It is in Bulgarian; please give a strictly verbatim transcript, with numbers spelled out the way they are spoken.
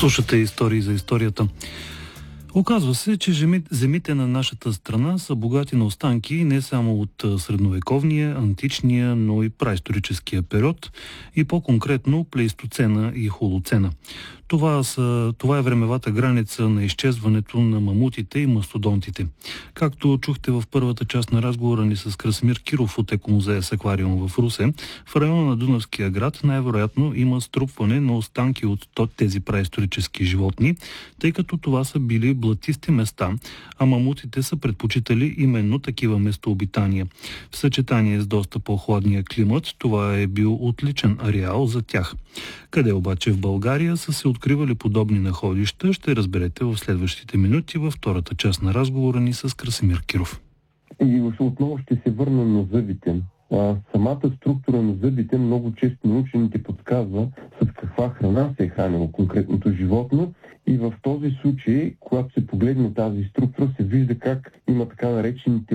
Слушате истории за историята. Оказва се, че земите на нашата страна са богати на останки не само от средновековния, античния, но и праисторическия период и по-конкретно плейстоцена и холоцена. Това, са, това е времевата граница на изчезването на мамутите и мастодонтите. Както чухте в първата част на разговора ни с Красимир Киров от Екомузея с аквариум в Русе, в района на Дунавския град най-вероятно има струпване на останки от тези праисторически животни, тъй като това са били блатисти места, а мамутите са предпочитали именно такива местообитания. В съчетание с доста по-хладния климат, това е бил отличен ареал за тях. Къде обаче в България са се откривали подобни находища, ще разберете в следващите минути във втората част на разговора ни с Красимир Киров. И отново ще се върна на зъбите. А, самата структура на зъбите много често на учените подсказва с каква храна се е хранило конкретното животно и в този случай, когато се погледне тази структура, се вижда как има така наречените